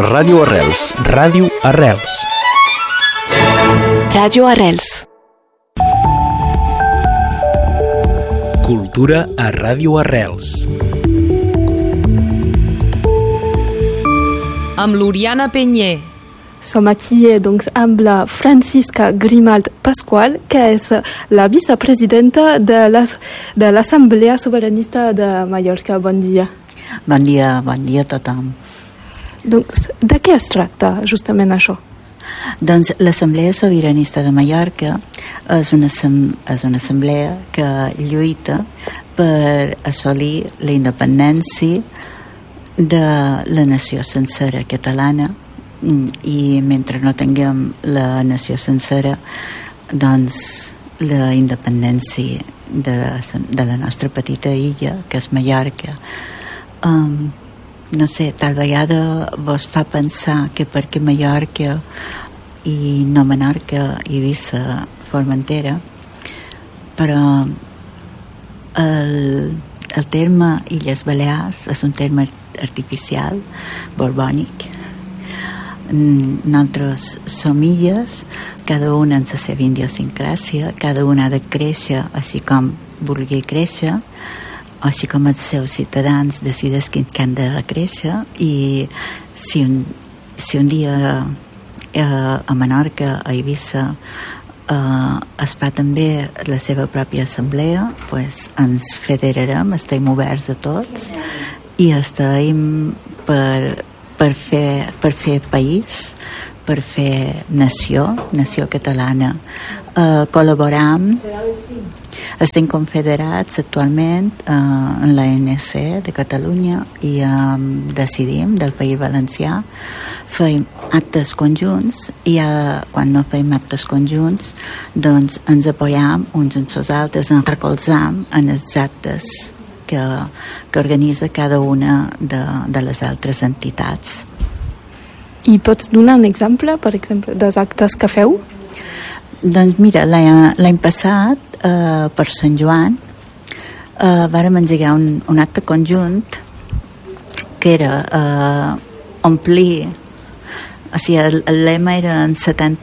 Ràdio Arrels. Ràdio Arrels. Ràdio Arrels. Cultura a Ràdio Arrels. Amb l'Oriana Peñé. Som aquí doncs, amb la Francisca Grimalt Pascual, que és la vicepresidenta de l'Assemblea Sobiranista de Mallorca. Bon dia. Bon dia a tothom. Doncs, de què es tracta justament això? Doncs l'Assemblea Sobiranista de Mallorca és una assemblea que lluita per assolir la independència de la nació sencera catalana, i mentre no tinguem la nació sencera, doncs la independència de la nostra petita illa, que és Mallorca, no sé, tal vegada vos fa pensar que perquè Mallorca i no Menorca, Eivissa, Formentera, però el terme Illes Balears és un terme artificial, borbònic. Nosaltres som illes, cada una en la seva idiosincràsia, cada una ha de créixer així com vulgui créixer, així com els seus ciutadans decideixen que han de créixer, i si un dia a Menorca, a Eivissa, es fa també la seva pròpia assemblea, doncs ens federarem, estem oberts a tots i estem per fer país, per fer nació catalana. Col·laboram, estem confederats actualment en l'ANC de Catalunya i Decidim del País Valencià. Fem actes conjunts i quan no fem actes conjunts doncs ens apoyam uns en els altres, ens recolzam en els actes que organitza cada una de les altres entitats. I pots donar un exemple, per exemple, dels actes que feu? Doncs mira, l'any passat, per Sant Joan, vàrem engegar un acte conjunt que era omplir, o sigui, el lema eren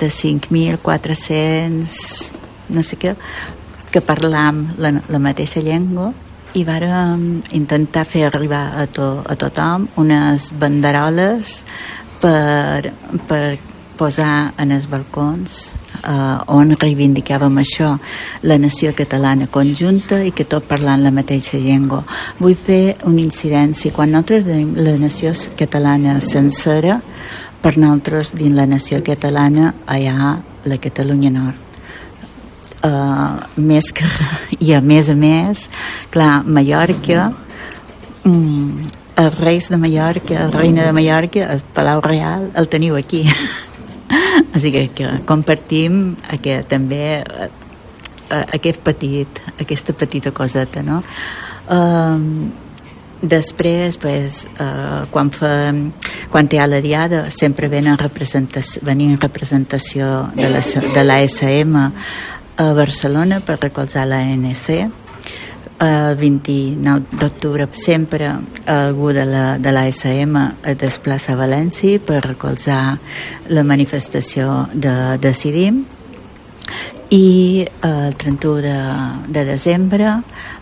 75.400, no sé què, que parlam la mateixa llengua, i vàrem intentar fer arribar a tothom unes banderoles per posar en els balcons on reivindicàvem això, la nació catalana conjunta i que tot parlant la mateixa llengua. Vull fer una incidència. Quan nosaltres diem la nació catalana sencera, per nosaltres dins la nació catalana hi ha la Catalunya Nord. Més que, i a més, clar, Mallorca, els reis de Mallorca, el reina de Mallorca, el Palau Real, el teniu aquí. O sigui que compartim també aquesta petita coseta, no? Després, quan hi ha la diada, sempre venim representació de l'ASM a Barcelona per recolzar l'ANC. El 29 d'octubre sempre algú de l'ASM es desplaça a València per recolzar la manifestació de Decidim, i el 31 de desembre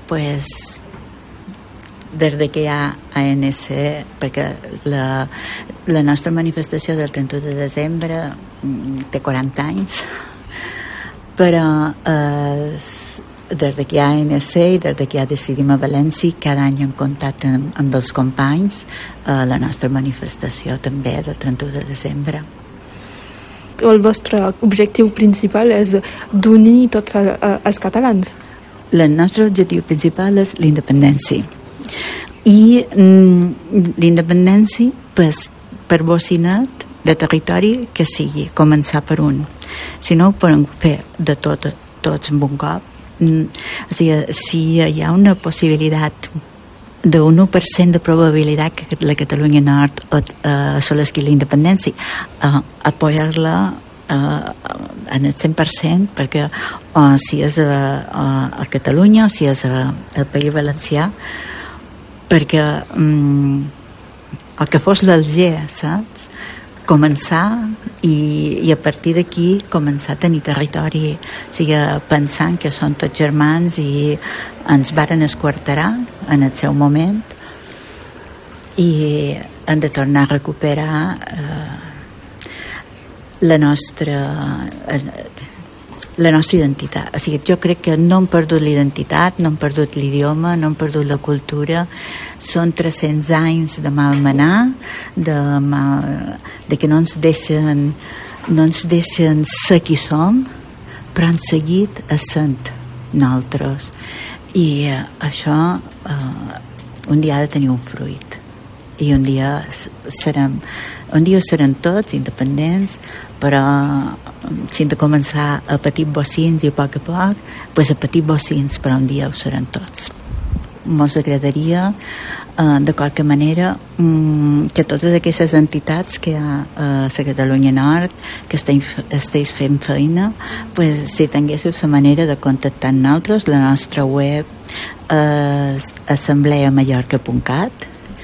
des que hi ha ANC, perquè la nostra manifestació del 31 de desembre té 40 anys, però des que hi ha ANC i des que hi ha Decidim a València, cada any en contacte amb els companys la nostra manifestació també del 31 de desembre. El vostre objectiu principal és d'unir tots els catalans? El nostre objectiu principal és la independència. I l'independència per bocinat de territori que sigui, començar per un. Si no ho podem fer de tots en un cop. O sigui, si hi ha una possibilitat d'un 1% de probabilitat que la Catalunya Nord assoleixi la independència, apoyar-la en el 100%, perquè si és a Catalunya o si és al País Valencià, perquè o que fos l'Alger, saps? Començar i a partir d'aquí començar a tenir territori, o sigui, pensant que són tots germans i ens varen esquarterar en el seu moment i hem de tornar a recuperar la nostra identitat. O sigui, jo crec que no hem perdut l'identitat, no hem perdut l'idioma, no hem perdut la cultura. Són 300 anys de malmenar, de que no ens deixen ser qui som, però han seguit essent nosaltres. I això un dia ha de tenir un fruit. I un dia serem tots independents, però si hem de començar a petits bocins i a poc, doncs a petits bocins, però un dia ho seran tots. Ens agradaria, de qualque manera, que totes aquestes entitats que hi ha a la Catalunya Nord, que estiguis fent feina, doncs, si tinguéssiu la manera de contactar amb nosaltres, la nostra web és assembleamallorca.cat.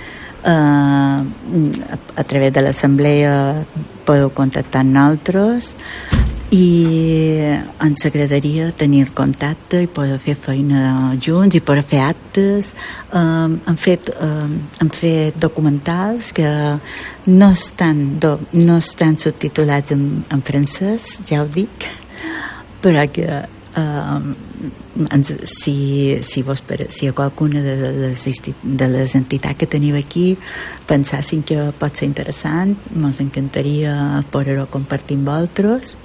A través de l'assemblea podeu contactar amb nosaltres i ens agradaria tenir el contacte i poder fer feina junts i poder fer actes. Hem fet documentals que no estan subtitulats en francès, ja ho dic, però que si a qualcuna de les entitats que teniu aquí pensassin que pot ser interessant, ens encantaria poder-ho compartir amb vosaltres.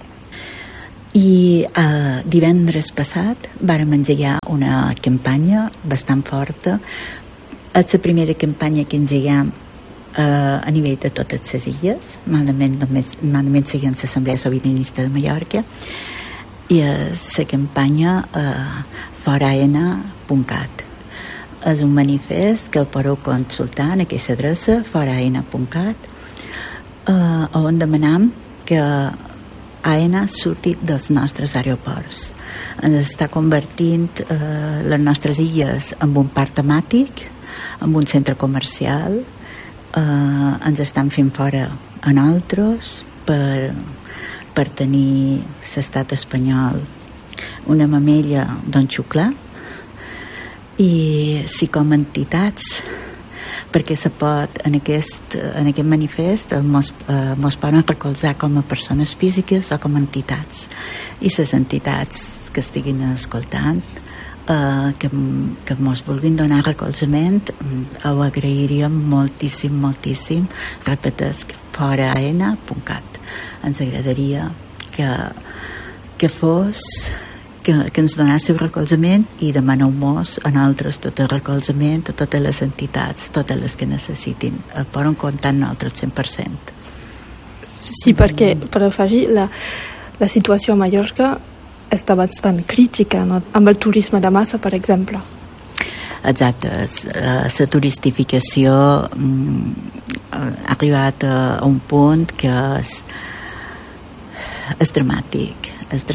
I divendres passat vàrem engegar una campanya bastant forta. És la primera campanya que engegam a nivell de totes les illes, malament seguint l'Assemblea Sobiranista de Mallorca, i la campanya foraena.cat. És un manifest que el podeu consultar en aquesta adreça, foraena.cat, on demanam que AENA surti dels nostres aeroports. Ens està convertint les nostres illes en un parc temàtic, en un centre comercial. Ens estan fent fora a nosaltres per tenir l'estat espanyol una mamella d'on xuclar, i si com a entitats, perquè se pot en aquest manifest mos poden recolzar com a persones físiques o com a entitats, i les entitats que estiguin escoltant que mos vulguin donar recolzament ho agrairíem moltíssim. Repetesc, foraena.cat. Ens agradaria que ens donéssiu recolzament i demaneu-nos a nosaltres tot el recolzament a totes les entitats, totes les que necessitin. Poden comptar amb nosaltres 100%. Sí, perquè, per afegir, la situació a Mallorca està bastant crítica, no? Amb el turisme de massa, per exemple. Exacte, la turistificació ha arribat a un punt que és dramàtic.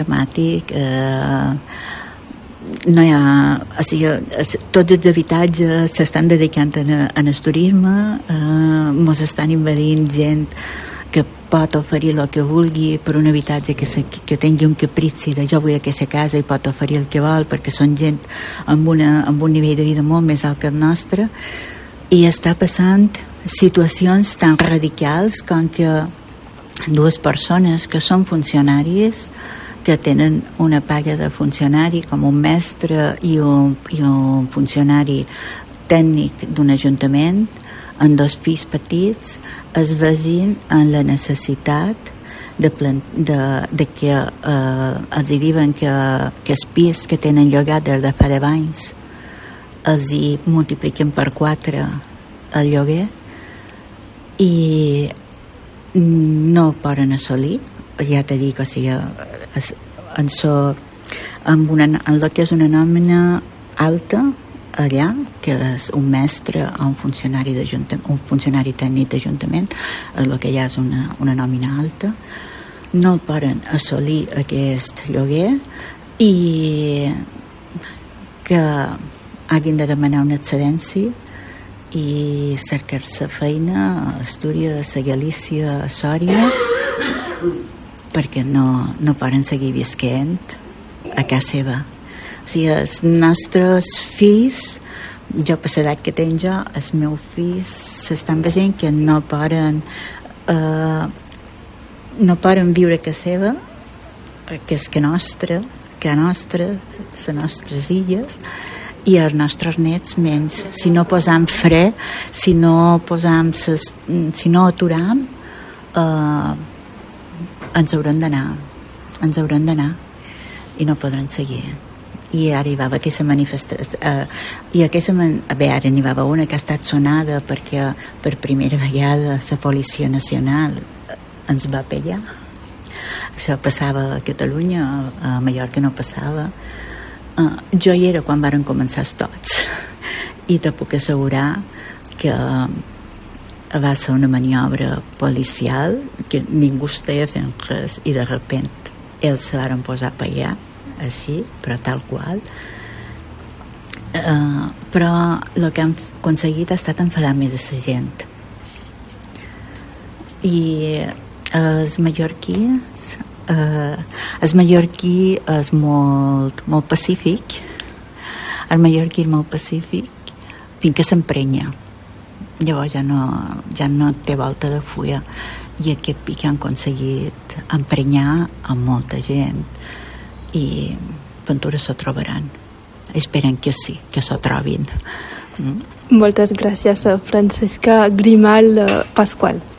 No hi ha, o sigui, tots els habitatges s'estan dedicant al turisme, mos estan invadint gent que pot oferir el que vulgui per un habitatge que tingui un caprici de jo vull aquesta casa, i pot oferir el que vol perquè són gent amb un nivell de vida molt més alt que el nostre, i està passant situacions tan radicals com que dues persones que són funcionaris, que tenen una paga de funcionari com un mestre i un funcionari tècnic d'un ajuntament, en dos fills petits, es vegin en la necessitat de que els diuen que els pis que tenen llogat des de fa 10 anys els hi multipliquen per 4 el lloguer i no poden assolir, ja t'he dit, o sigui, en el que és una nòmina alta allà, que és un mestre o un funcionari tècnic d'Ajuntament, el que ja és una nòmina alta, no poden assolir aquest lloguer i que hagin de demanar una excedència i cercar-se feina a Astúries, a Galícia, a Sòria, perquè no poden seguir visquent a casa seva. O sigui, els nostres fills, jo per l'edat que tinc jo, els meus fills s'estan veient que no poden viure a casa seva, que és que nostra, les nostres illes, i els nostres nets menys. Si no posam fre, si no aturam, ens haurem d'anar i no podran seguir. I arribava aquesta manifestació ara n'hi va una que ha estat sonada perquè per primera vegada la Policia Nacional ens va pellar. Això passava a Catalunya, a Mallorca no passava. Jo hi era quan varen començar tots i te puc assegurar que va ser una maniobra policial que ningú estava fent res i de repente ells se varen posar a pegar així, però tal qual. Però el que han aconseguit ha estat enfadar més a la gent. I el mallorquí és molt pacífic. El mallorquí és molt pacífic fins que s'emprenya. Llavors ja no té volta de fulla. I aquest pic han aconseguit emprenyar amb molta gent i Ventura s'ho trobaran. Esperen que sí, que s'ho trobin. Moltes gràcies, Francesca Grimald Pasqual.